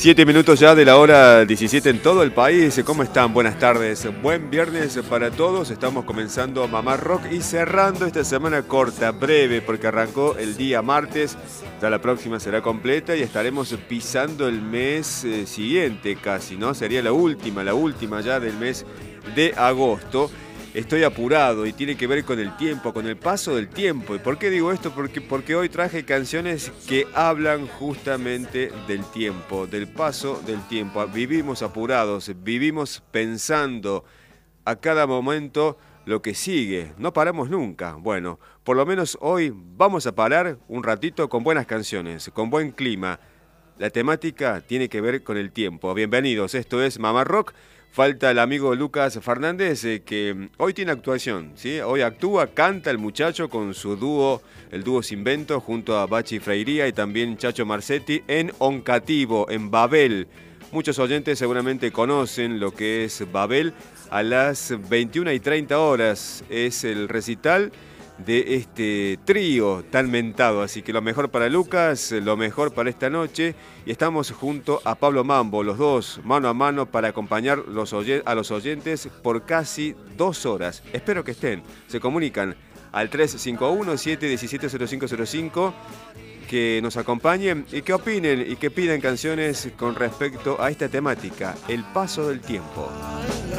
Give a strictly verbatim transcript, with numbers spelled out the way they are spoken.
Siete minutos ya de la hora diecisiete en todo el país. ¿Cómo están? Buenas tardes. Buen viernes para todos. Estamos comenzando Mamá Rock y cerrando esta semana corta, breve, porque arrancó el día martes. Ya la próxima será completa y estaremos pisando el mes eh, siguiente casi, ¿no? Sería la última, la última ya del mes de agosto. Estoy apurado y tiene que ver con el tiempo, con el paso del tiempo. ¿Y por qué digo esto? Porque, porque hoy traje canciones que hablan justamente del tiempo, del paso del tiempo. Vivimos apurados, vivimos pensando a cada momento lo que sigue. No paramos nunca. Bueno, por lo menos hoy vamos a parar un ratito con buenas canciones, con buen clima. La temática tiene que ver con el tiempo. Bienvenidos, esto es Mamá Rock. Falta el amigo Lucas Fernández, eh, que hoy tiene actuación, ¿sí? Hoy actúa, canta el muchacho con su dúo, el dúo Sinvento, junto a Bachi Freiría y también Chacho Marcetti en Oncativo, en Babel. Muchos oyentes seguramente conocen lo que es Babel. A las veintiuna y treinta horas es el recital de este trío tan mentado, así que lo mejor para Lucas, lo mejor para esta noche, y estamos junto a Pablo Mambo, los dos mano a mano para acompañar los oy- a los oyentes por casi dos horas. Espero que estén, se comunican al tres cinco uno, siete uno siete, cero cinco cero cinco, que nos acompañen y que opinen y que pidan canciones con respecto a esta temática, el paso del tiempo.